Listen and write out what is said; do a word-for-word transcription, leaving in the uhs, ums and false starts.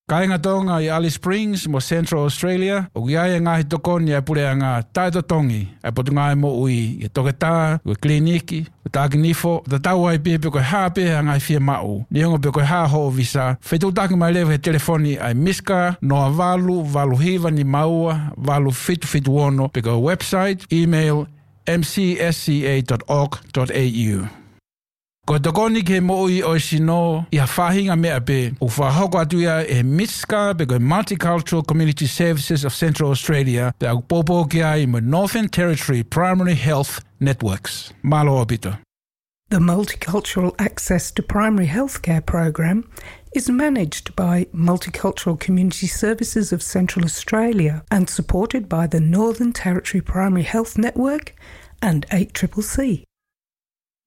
Kainga tonga i Alice Springs mo Central Australia, o giai ngahi tokoni e pule anga taito tongi, e potunga e mo ui, i toke tā, ui kliniki, ui tāki nifo, ta tau ai pia pe koe hā pia ngai fia mau, ni hongo pe koe hā ho visa, whetu taki mai lewe he telefoni ai miska, noa valu, valu hiva ni maua, valu fitu fitu ono, pe koe website, email, m c s c a dot org dot a u. Ko tokoni ke mo'i o sino i hawhahinga mea pe o whahoko atu ia e Miska pe koe Multicultural Community Services of Central Australia pe au popo ki ai mo Northern Territory Primary Health Networks. Malo opito. The Multicultural Access to Primary Healthcare program is managed by Multicultural Community Services of Central Australia and supported by the Northern Territory Primary Health Network and eight C C C.